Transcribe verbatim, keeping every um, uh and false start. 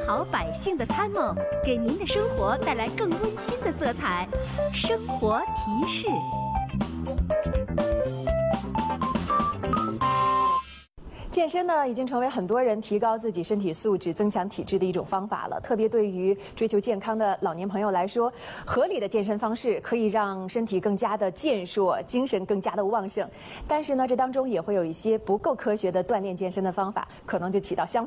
好百姓的参谋，给您的生活带来更温馨的色彩。生活提示。 健身呢，已经成为很多人提高自己身体素质、增强体质的一种方法了。特别对于追求健康的老年朋友来说，合理的健身方式可以让身体更加的健硕，精神更加的旺盛。但是呢，这当中也会有一些不够科学的锻炼健身的方法，可能就起到相